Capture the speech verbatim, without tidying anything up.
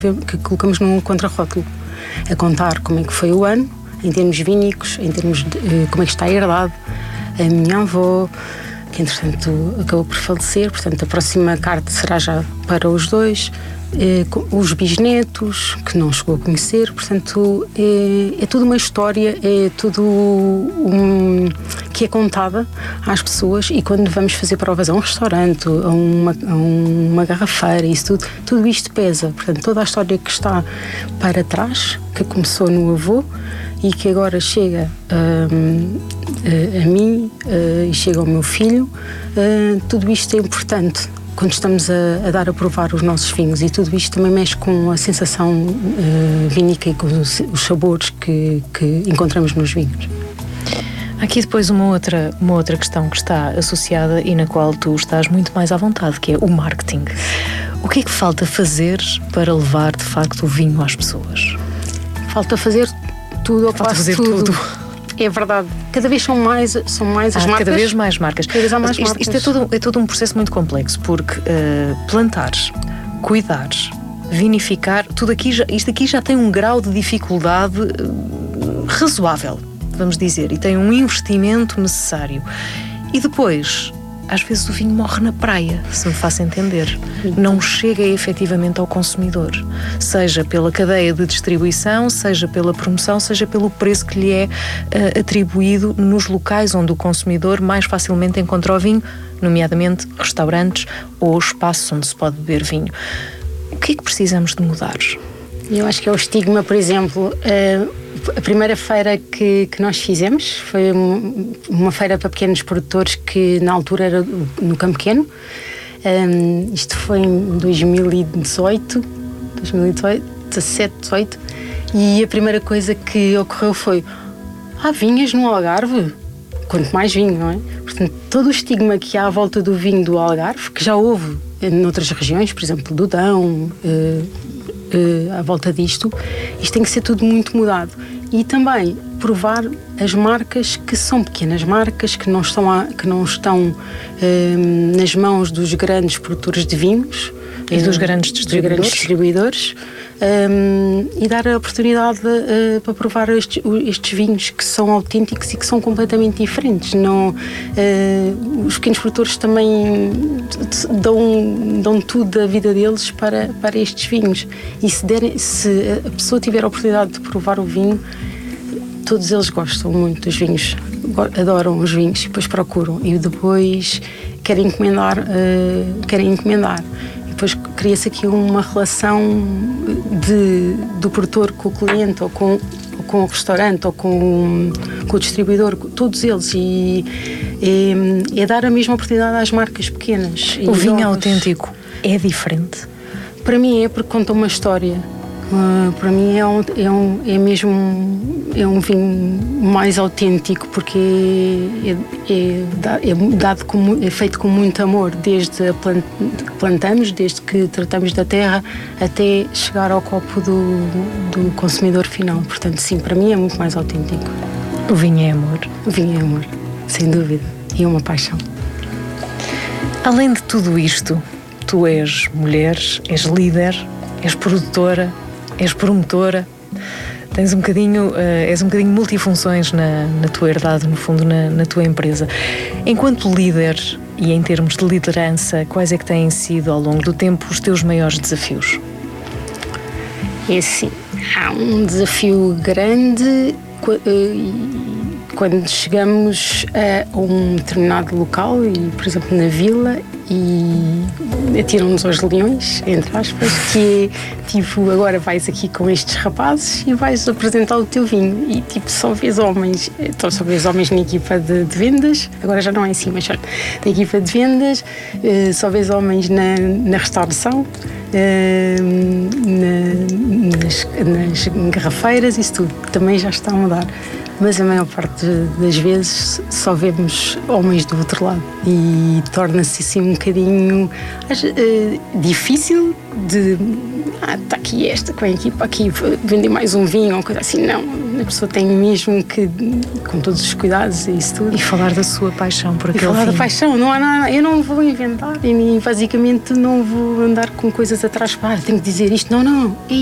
que colocamos num contrarótulo, a contar como é que foi o ano, em termos vínicos, em termos de uh, como é que está herdado. A minha avó, que entretanto acabou por falecer, portanto a próxima carta será já para os dois, uh, os bisnetos, que não chegou a conhecer, portanto é, é tudo uma história, é tudo um, que é contada às pessoas, e quando vamos fazer provas a um restaurante, a uma, a uma garrafeira, isso tudo, tudo isto pesa, portanto toda a história que está para trás, que começou no avô e que agora chega um, a, a mim uh, e chega ao meu filho, uh, tudo isto é importante quando estamos a, a dar a provar os nossos vinhos, e tudo isto também mexe com a sensação uh, vínica e com os, os sabores que, que encontramos nos vinhos. Há aqui depois uma outra, uma outra questão que está associada e na qual tu estás muito mais à vontade, que é o marketing. O que é que falta fazer para levar de facto o vinho às pessoas? Falta fazer tudo ou falta quase fazer tudo. tudo. É verdade. Cada vez são mais, são mais as ah, marcas. Cada vez mais marcas. Cada vez há mais isto, marcas. Isto é todo, é todo um processo muito complexo, porque uh, plantares, cuidares, vinificar, tudo aqui já, isto aqui já tem um grau de dificuldade uh, razoável, vamos dizer, e tem um investimento necessário. E depois, às vezes o vinho morre na praia, se me faço entender. Não chega efetivamente ao consumidor, seja pela cadeia de distribuição, seja pela promoção, seja pelo preço que lhe é uh, atribuído nos locais onde o consumidor mais facilmente encontra o vinho, nomeadamente restaurantes ou espaços onde se pode beber vinho. O que é que precisamos de mudar? Eu acho que é o estigma, por exemplo. Uh... A primeira feira que, que nós fizemos foi uma feira para pequenos produtores, que na altura era no Campo Pequeno. Um, isto foi em dois mil e dezoito, dois mil e dezassete, dezoito, e a primeira coisa que ocorreu foi: há vinhas no Algarve? Quanto mais vinho, não é? Portanto, todo o estigma que há à volta do vinho do Algarve, que já houve noutras regiões, por exemplo, do Dão, uh, uh, à volta disto, isto tem que ser tudo muito mudado. E também provar as marcas que são pequenas marcas, que não estão, a, que não estão uh, nas mãos dos grandes produtores de vinhos e dos grandes distribuidores, grandes distribuidores um, e dar a oportunidade uh, para provar estes, estes vinhos que são autênticos e que são completamente diferentes. Não, uh, os pequenos produtores também dão, dão tudo da vida deles para, para estes vinhos, e se, derem, se a pessoa tiver a oportunidade de provar o vinho, todos eles gostam muito dos vinhos, adoram os vinhos, e depois procuram e depois querem encomendar, uh, querem encomendar. Depois cria-se aqui uma relação de, do produtor com o cliente, ou com, ou com o restaurante, ou com, com o distribuidor, todos eles, e é, é dar a mesma oportunidade às marcas pequenas. O vinho autêntico é diferente? Para mim é, porque conta uma história. Uh, para mim é, um, é, um, é mesmo é um vinho mais autêntico, porque é, é, é, dado com, é feito com muito amor, desde a plant, que plantamos, desde que tratamos da terra, até chegar ao copo do, do consumidor final. Portanto, sim, para mim é muito mais autêntico. O vinho é amor? O vinho é amor, sem dúvida, e é uma paixão. Além de tudo isto, tu és mulher, és líder, és produtora, és promotora, tens um bocadinho, uh, és um bocadinho multifunções na, na tua herdade, no fundo, na, na tua empresa. Enquanto líder e em termos de liderança, quais é que têm sido ao longo do tempo os teus maiores desafios? É assim, há um desafio grande quando chegamos a um determinado local, e, por exemplo, na vila, e atiram-nos aos leões, entre aspas, que é tipo: agora vais aqui com estes rapazes e vais apresentar o teu vinho, e tipo só vês homens, então só vês homens na equipa de, de vendas, agora já não é assim, mas só na equipa de vendas, só vês homens na, na restauração, na, nas, nas garrafeiras, isso tudo também já está a mudar. mas a maior parte das vezes só vemos homens do outro lado e torna-se assim um bocadinho acho, uh, difícil de ah, está aqui esta com a equipa aqui vender mais um vinho ou coisa assim, não, a pessoa tem mesmo que, com todos os cuidados e isso tudo. E falar da sua paixão por aquele e falar vinho. da paixão, não há nada, eu não vou inventar e basicamente não vou andar com coisas atrás, para tenho que dizer isto, não, não,